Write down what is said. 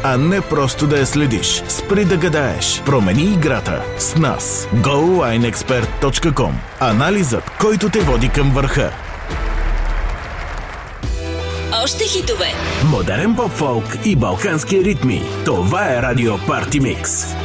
а не просто да я следиш. Спри да гадаеш. Промени играта с нас. GoWineExpert.com. Анализът, който те води към върха. Още хитове. Модерен поп-фолк и балкански ритми. Това е Радио Парти Микс.